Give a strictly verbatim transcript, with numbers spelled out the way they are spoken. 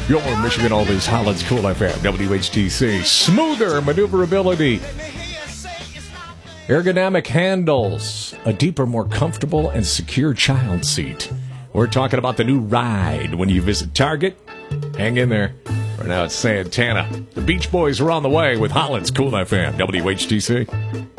Your Michigan Oldies, Holland's Cool F M, W H T C. Smoother maneuverability. Ergonomic handles. A deeper, more comfortable, and secure child seat. We're talking about the new ride when you visit Target. Hang in there. Right now it's Santana. The Beach Boys are on the way with Holland's Cool F M, W H T C.